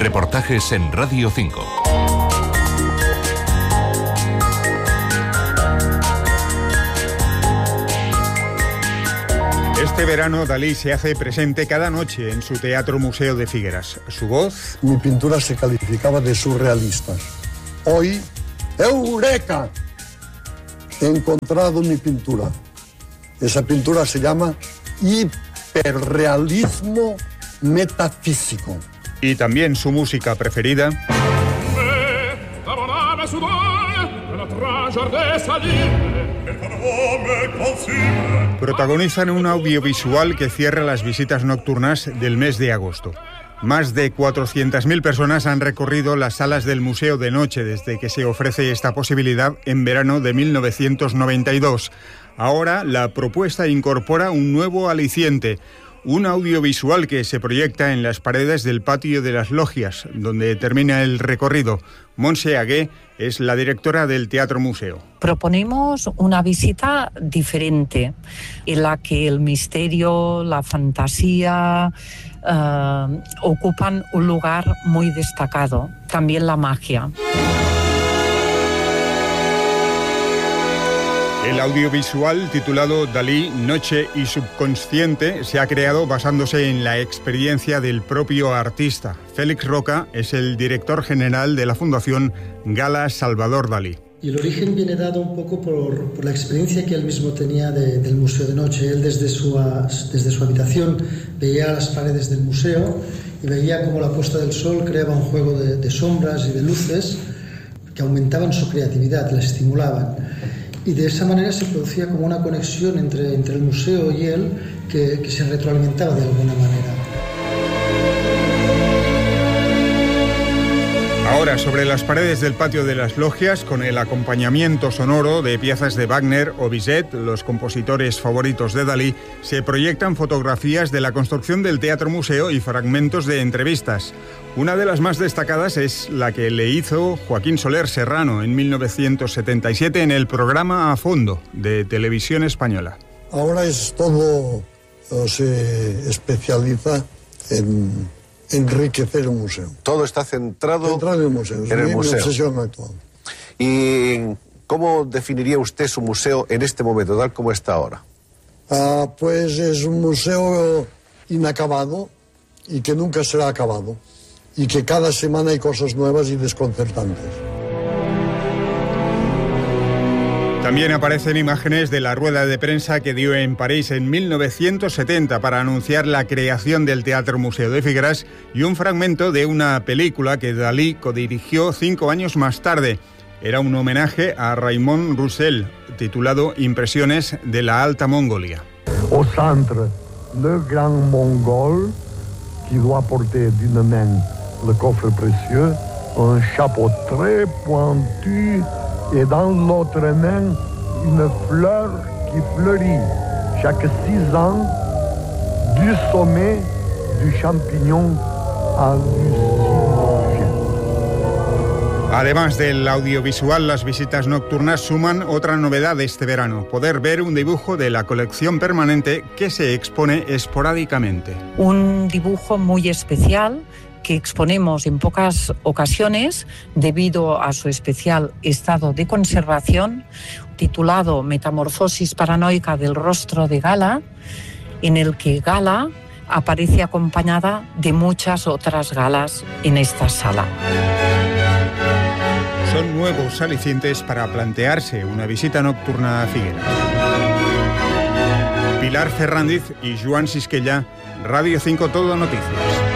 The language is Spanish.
Reportajes en Radio 5. Este verano Dalí se hace presente cada noche en su Teatro Museo de Figueras. Su voz... Mi pintura se calificaba de surrealista. Hoy, ¡eureka! He encontrado mi pintura. Esa pintura se llama hiperrealismo metafísico. Y también su música preferida... protagonizan un audiovisual que cierra las visitas nocturnas del mes de agosto. Más de 400.000 personas han recorrido las salas del museo de noche desde que se ofrece esta posibilidad en verano de 1992. Ahora la propuesta incorpora un nuevo aliciente, un audiovisual que se proyecta en las paredes del patio de las logias, donde termina el recorrido. Montse Agué es la directora del Teatro Museo. Proponemos una visita diferente, en la que el misterio, la fantasía ocupan un lugar muy destacado, también la magia. El audiovisual, titulado Dalí, Noche y Subconsciente, se ha creado basándose en la experiencia del propio artista. Félix Roca es el director general de la Fundación Gala Salvador Dalí. Y el origen viene dado un poco por la experiencia que él mismo tenía del Museo de Noche. Él desde su habitación veía las paredes del museo y veía cómo la puesta del sol creaba un juego de sombras y de luces que aumentaban su creatividad, la estimulaban. Y de esa manera se producía como una conexión entre el museo y él que se retroalimentaba de alguna manera. Ahora, sobre las paredes del patio de las logias, con el acompañamiento sonoro de piezas de Wagner o Bizet, los compositores favoritos de Dalí, se proyectan fotografías de la construcción del Teatro Museo y fragmentos de entrevistas. Una de las más destacadas es la que le hizo Joaquín Soler Serrano en 1977 en el programa A Fondo de Televisión Española. Ahora se especializa en enriquecer un museo. Todo está centrado en el museo. En el museo. Mi obsesión actual. ¿Y cómo definiría usted su museo en este momento, tal como está ahora? Pues es un museo inacabado y que nunca será acabado. Y que cada semana hay cosas nuevas y desconcertantes. También aparecen imágenes de la rueda de prensa que dio en París en 1970 para anunciar la creación del Teatro Museo de Figueras y un fragmento de una película que Dalí codirigió 5 años más tarde. Era un homenaje a Raymond Roussel, titulado Impresiones de la Alta Mongolia. Au centre, le grand mongol qui doit porter d'une main le coffre précieux, un chapeau très pointu et dans l'autre main une fleur qui fleurit chaque 6 ans du sommet du champignon hallucinogène. Además del audiovisual, las visitas nocturnas suman otra novedad este verano: poder ver un dibujo de la colección permanente que se expone esporádicamente. Un dibujo muy especial que exponemos en pocas ocasiones debido a su especial estado de conservación, titulado Metamorfosis paranoica del rostro de Gala, en el que Gala aparece acompañada de muchas otras galas en esta sala. Son nuevos alicientes para plantearse una visita nocturna a Figueras. Pilar Ferrandiz y Joan Sisquella, Radio 5 Todo Noticias.